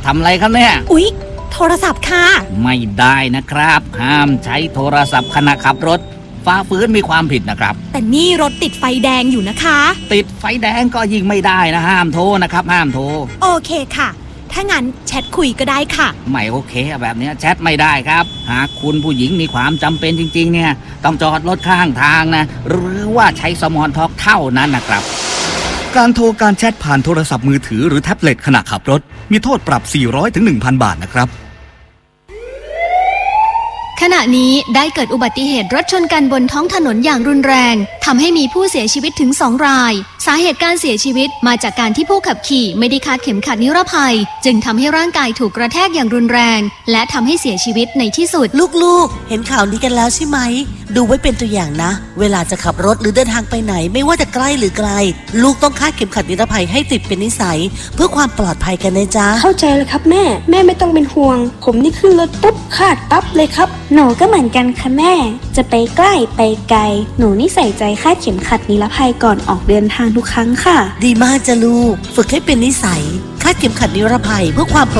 ทำอะไรครับเนี่ยอุ๊ยโทรศัพท์ค่ะไม่ได้นะครับห้ามใช้โทรศัพท์ขณะขับรถฝ่าฝืนมีความผิดนะครับแต่นี่รถติดไฟแดงอยู่นะคะติดไฟแดงก็ยิ่งไม่ได้นะห้ามโทรนะครับห้ามโทรโอเคค่ะถ้างั้นแชทคุยก็ได้ค่ะไม่โอเคแบบนี้แชทไม่ได้ครับหากคุณผู้หญิงมีความจำเป็นจริงๆเนี่ยต้องจอดรถข้างทางนะหรือว่าใช้สมอลท็อกเท่านั้นนะครับการโทรการแชทผ่านโทรศัพท์มือถือหรือแท็บเล็ตขณะขับรถมีโทษปรับ 400 ถึง 1,000 บาทนะครับขณะนี้ได้เกิดอุบัติเหตุรถชนกันบนท้องถนนอย่างรุนแรงทำให้มีผู้เสียชีวิตถึง2 รายสาเหตุการเสียชีวิตมาจากการที่ผู้ขับขี่ไม่ได้คาดเข็มขัดนิรภัยจึงทำให้ร่างกายถูกกระแทกอย่างรุนแรงและทำให้เสียชีวิตในที่สุดลูกๆเห็นข่าวนี้กันแล้วใช่ไหมดูไว้เป็นตัวอย่างนะเวลาจะขับรถหรือเดินทางไปไหนไม่ว่าจะใกล้หรือไกลลูกต้องคาดเข็มขัดนิรภัยให้ติดเป็นนิสัยเพื่อความปลอดภัยกันนะจ๊ะเข้าใจแล้วครับแม่ไม่ต้องเป็นห่วงผมนี่ขึ้นรถปุ๊บคาดปั๊บเลยครับหนูก็เหมือนกันค่ะแม่จะไปใกล้ไปไกลหนูนี่ใส่ใจคาดเข็มขัดนิรภัยก่อนออกเดินทางทุกครั้งค่ะดีมากจ้ะลูกฝึกให้เป็นนิสัยคาดเข็มขัดนิรภัยเพื่อความ